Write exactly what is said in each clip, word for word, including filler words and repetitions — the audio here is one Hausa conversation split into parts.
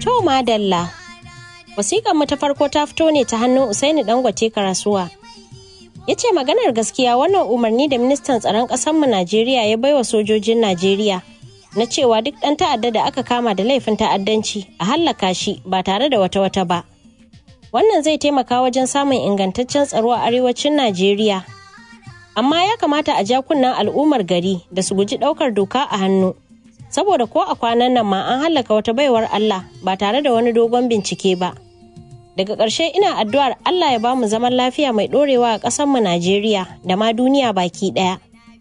To madalla. Wasiƙar mu ta farko ta fito ne ta hannun Usaini Dangote Karasuwa. Ya ce maganar gaskiya wannan umarni da ministan tsaron ƙasarmu Najeriya ya baiwa sojojin Najeriya na cewa duk ɗan ta'adda da aka kama da laifin ta'addanci a hallaka shi ba tare da wata wata ba. Wannan zai taimaka wajen samun ingantaccen tsaro a arewacin Najeriya. Amma ya kamata a ja kunnen al'ummar gari da su guji ɗaukar doka a hannu. Saboda ko a kwanan nan ma an hallaka wata baiwar Allah ba tare da wani dogon bincike ba. Daga ƙarshe ina addu'ar Allah ya bamu zaman lafiya mai ɗorewa a ƙasarmu Najeriya da ma duniya baki ɗaya.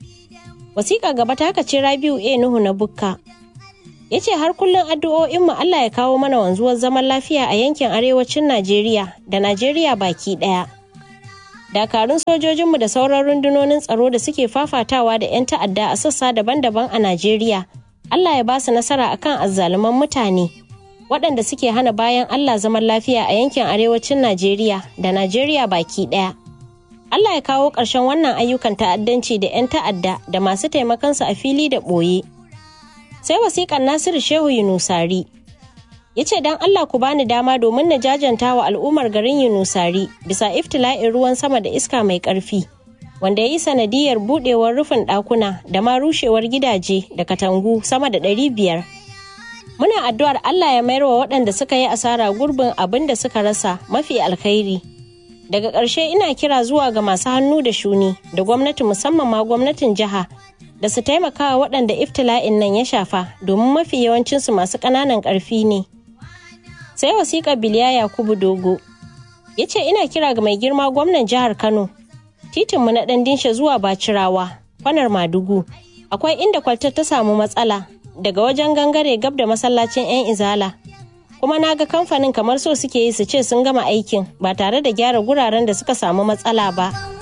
Wasiƙa gaba ta ce Rabiu A Nuhu na Bukka. Ya ce har kullum addu'o'inmu Allah ya kawo mana wanzuwar zaman lafiya a yankin arewacin Najeriya da Najeriya baki ɗaya. Dakarun sojojinmu da sauran rundunonin tsaro da suke fafatawa da 'yan ta'adda a sassa daban-daban a Najeriya, Allah ya ba su nasara akan azzaluman mutane waɗanda suke hana bayan Allah zaman lafiya a yankin arewacin Najeriya da Najeriya baki ɗaya. Allah ya kawo ƙarshen wannan ayyukan ta'addanci da 'yan ta'adda da masu taimakonsu a fili da ɓoye. Sai wasiƙar Nasiru Shehu Yunusari. Ya ce don Allah ku bani dama domin na jajanta wa al'ummar garin Yunusari bisa iftila'in ruwan sama da iska mai ƙarfi, wanda ya yi sanadiyar buɗewar rufin ɗakuna da ma rushewar gidaje da katangu sama da ɗari biyar. Muna addu'ar Allah ya mayar wa waɗanda suka yi asara gurbin abin da suka rasa mafi alkhairi. Daga ƙarshe ina kira zuwa ga masu hannu da shuni da gwamnati musamman ma gwamnatin jiha da su taimaka wa waɗanda iftila'in nan ya shafa domin mafi yawancinsu masu ƙananan ƙarfi ne. Sai wasiƙar Biliya Yakubu Dogo. Ya ce ina kira ga mai girma gwamnan jihar Kano. Titinmu na Ɗandinshe zuwa Bacirawa, kwanar Madugu. Akwai inda kwaltar ta samu matsala daga wajen gangare gab da masallacin 'yan Izala. Kuma na ga kamfanin kamar so suke yi su ce sun gama aikin ba tare da gyara guraren da suka samu matsala ba.